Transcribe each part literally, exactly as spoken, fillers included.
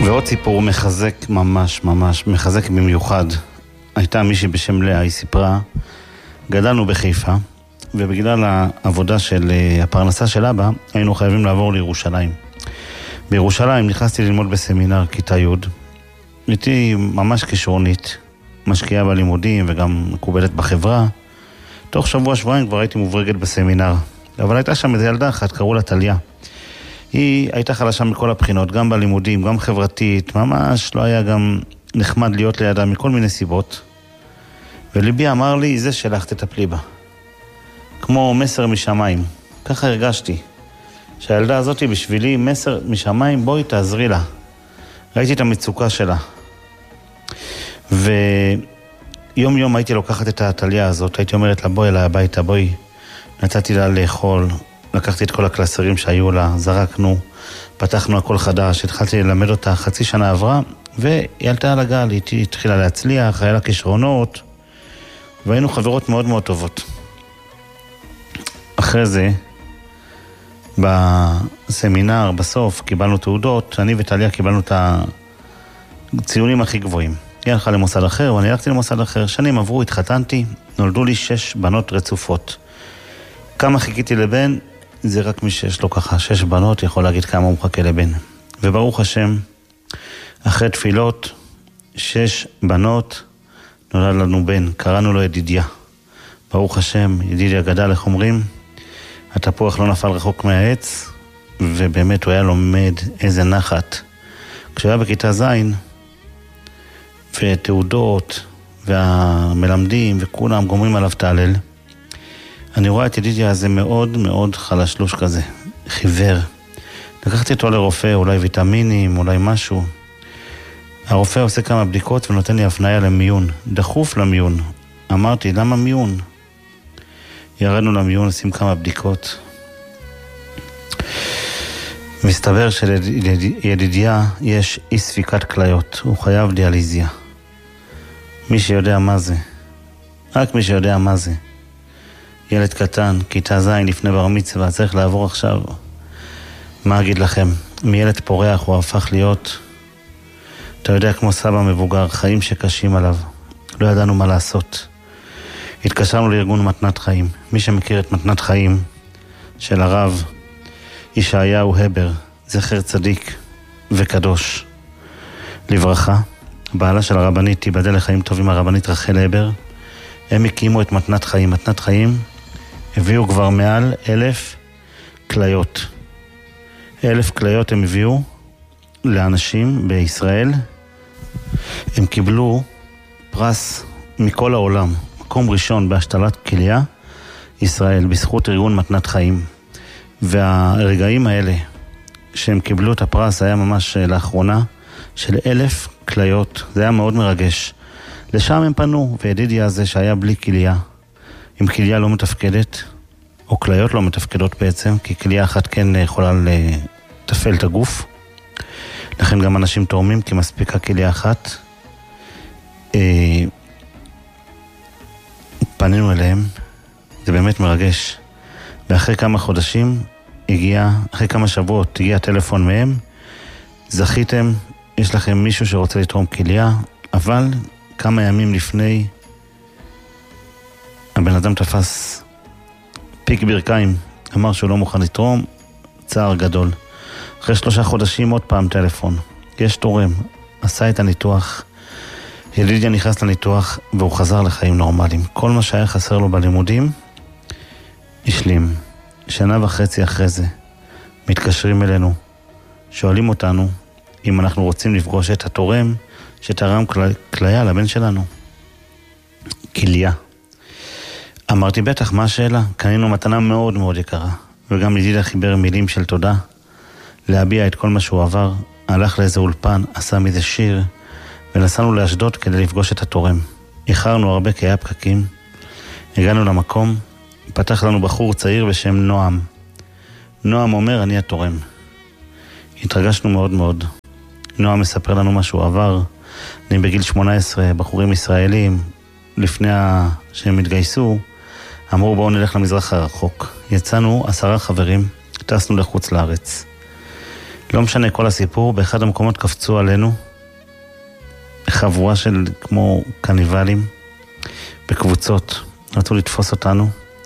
ועוד סיפור מחזק ממש ממש, מחזק במיוחד. הייתה מישהי בשם לאה, היא סיפרה, גדלנו בחיפה, ובגלל העבודה של הפרנסה של אבא, היינו חייבים לעבור לירושלים. בירושלים נכנסתי ללמוד בסמינר כיתה י'. הייתי ממש כישרונית, משקיעה בלימודים וגם מקובלת בחברה. תוך שבוע שבועיים כבר הייתי מוברגת בסמינר. אבל הייתה שם איזו ילדה אחת, קראו לה טליה. היא הייתה חלשה מכל הבחינות, גם בלימודים, גם חברתית, ממש לא היה גם נחמד להיות לידה מכל מיני סיבות. וליבי אמר לי, זה שלך תטפלי בה. כמו מסר משמיים. ככה הרגשתי. שהילדה הזאת היא בשבילי מסר משמיים, בואי תעזרי לה. ראיתי את המצוקה שלה. ויום יום הייתי לוקחת את הטליה הזאת, הייתי אומרת לה, בואי אליי הביתה, בואי. נתתי לה לאכול, לקחתי את כל הקלסרים שהיו לה, זרקנו, פתחנו הכל חדש, התחלתי ללמד אותה, חצי שנה עברה, והיא עלתה על הגל, היא התחילה להצליח, היה לה כישרונות, והיינו חברות מאוד מאוד טובות. אחרי זה, בסמינר, בסוף, קיבלנו תעודות, אני וטליה קיבלנו את הציונים הכי גבוהים. היא הלכה למוסד אחר, ואני הלכתי למוסד אחר. שנים עברו, התחתנתי, נולדו לי שש בנות רצופות. כמה חיכיתי לבן, זה רק מי שיש לו ככה, שש בנות, יכול להגיד כמה הוא מחכה לבן. וברוך השם, אחרי תפילות, שש בנות, נולד לנו בן, קראנו לו ידידיה. ברוך השם, ידידיה גדל, איך אומרים? התפוח לא נפל רחוק מהעץ, ובאמת הוא היה לומד איזה נחת. כשהוא היה בכיתה זין, ותעודות, והמלמדים, וכולם גומרים עליו תעלל, אני רואה את ידידיה הזה מאוד מאוד חלשלוש כזה, חיוור. לקחתי אותו לרופא, אולי ויטמינים, אולי משהו. הרופא עושה כמה בדיקות ונותן לי הפניה למיון, דחוף למיון. אמרתי, למה מיון? ירדנו למיון, עושים כמה בדיקות. מסתבר שלידידיה יש אי ספיקת כליות, הוא חייב דיאליזיה. מי שיודע מה זה, רק מי שיודע מה זה. ילד קטן, כיתה זין לפני בר מצווה, צריך לעבור עכשיו. מה אגיד לכם? מילד פורח הוא הפך להיות, אתה יודע, כמו סבא מבוגר, חיים שקשים עליו. לא ידענו מה לעשות. התקשרנו לארגון מתנת חיים. מי שמכיר את מתנת חיים של הרב ישעיהו הבר, זכר צדיק וקדוש לברכה, בעלה של הרבנית, תיבדל לחיים טובים, הרבנית רחל הבר, הם הקימו את מתנת חיים. מתנת חיים הביאו כבר מעל אלף כליות. אלף כליות הם הביאו לאנשים בישראל. הם קיבלו פרס מכל העולם, מקום ראשון בהשתלת כליה, ישראל, בזכות ארגון מתנת חיים. והרגעים האלה שהם קיבלו את הפרס היה ממש לאחרונה, של אלף כליות. זה היה מאוד מרגש. לשם הם פנו, וידידיה הזה שהיה בלי כליה, עם כליה לא מתפקדת, או כליות לא מתפקדות בעצם, כי כליה אחת כן יכולה לתפעל את הגוף. לכן גם אנשים תורמים, כי מספיקה כליה אחת. פנינו אליהם, זה באמת מרגש. ואחרי כמה חודשים הגיע, אחרי כמה שבועות הגיע טלפון מהם, זכיתם, יש לכם מישהו שרוצה לתרום כליה, אבל כמה ימים לפני, הבן אדם תפס פיק ברכיים, אמר שהוא לא מוכן לתרום, צער גדול. אחרי שלושה חודשים עוד פעם טלפון, יש תורם, עשה את הניתוח, ידידיה נכנס לניתוח והוא חזר לחיים נורמליים. כל מה שהיה חסר לו בלימודים, השלים. שנה וחצי אחרי זה, מתקשרים אלינו, שואלים אותנו אם אנחנו רוצים לפגוש את התורם שתרם כליה לבן שלנו. כליה. אמרתי, בטח, מה השאלה? קנינו מתנה מאוד מאוד יקרה, וגם ידידיה חיבר מילים של תודה, להביע את כל מה שהוא עבר, הלך לאיזה אולפן, עשה מזה שיר, ונסענו לאשדוד כדי לפגוש את התורם. איחרנו הרבה כי היה פקקים, הגענו למקום, פתח לנו בחור צעיר בשם נועם. נועם אומר, אני התורם. התרגשנו מאוד מאוד. נועם מספר לנו מה שהוא עבר. אני בגיל שמונה עשרה, בחורים ישראלים, לפני שהם התגייסו, אמרו בואו נלך למזרח הרחוק. יצאנו עשרה חברים, טסנו לחוץ לארץ. לא משנה כל הסיפור, באחד המקומות קפצו עלינו, חבורה של כמו קניבלים, בקבוצות, רצו לתפוס אותנו,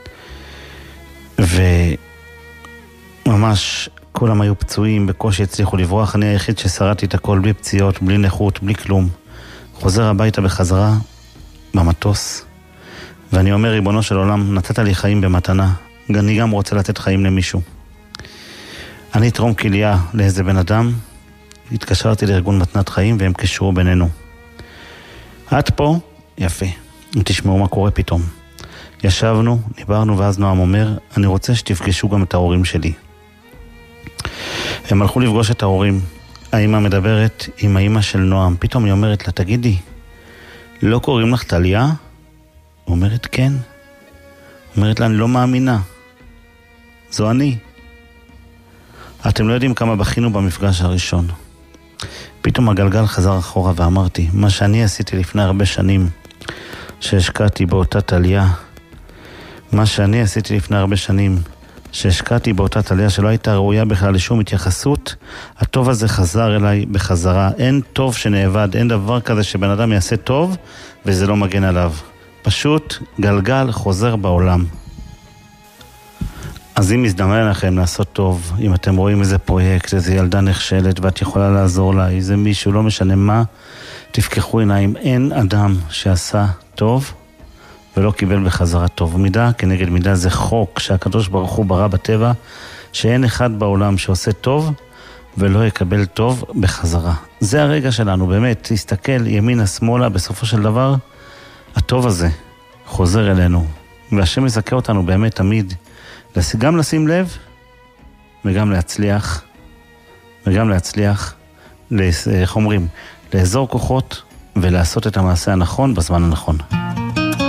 וממש כולם היו פצועים, בקושי הצליחו לברוח, אני היחיד ששרדתי את הכל, בלי פציעות, בלי נכות, בלי כלום. חוזר הביתה בחזרה, במטוס, ואני אומר, ריבונו של עולם, נתת לי חיים במתנה, אני גם רוצה לתת חיים למישהו. אני אתרום כליה לאיזה בן אדם, התקשרתי לארגון מתנת חיים, והם קשרו בינינו. עד פה, יפה, תשמעו מה קורה פתאום. ישבנו, דיברנו, ואז נועם אומר, אני רוצה שתפגשו גם את ההורים שלי. הם הלכו לפגוש את ההורים. האמא מדברת עם האמא של נועם. פתאום היא אומרת לה, תגידי, לא קוראים לך טליה? אומרת, כן. אומרת לה, אני לא מאמינה. זו אני. אתם לא יודעים כמה בכינו במפגש הראשון. פתאום הגלגל חזר אחורה ואמרתי, מה שאני עשיתי לפני הרבה שנים, שהשקעתי באותה טליה, מה שאני עשיתי לפני הרבה שנים, שהשקעתי באותה טליה שלא הייתה ראויה בכלל לשום התייחסות, הטוב הזה חזר אליי בחזרה. אין טוב שנאבד, אין דבר כזה שבן אדם יעשה טוב וזה לא מגן עליו. פשוט גלגל חוזר בעולם. אז אם מזדמן לכם לעשות טוב, אם אתם רואים איזה פרויקט, איזה ילדה נכשלת ואת יכולה לעזור לה, איזה מישהו, לא משנה מה, תפקחו עיניים. אין אדם שעשה טוב ולא קיבל בחזרה טוב. מידה כנגד מידה, זה חוק שהקדוש ברוך הוא ברא בטבע, שאין אחד בעולם שעושה טוב ולא יקבל טוב בחזרה. זה הרגע שלנו, באמת, להסתכל ימינה שמאלה, בסופו של דבר הטוב הזה חוזר אלינו, והשם יזכה אותנו באמת תמיד גם לשים לב וגם להצליח וגם להצליח איך אומרים, לאזור כוחות ולעשות את המעשה הנכון בזמן הנכון.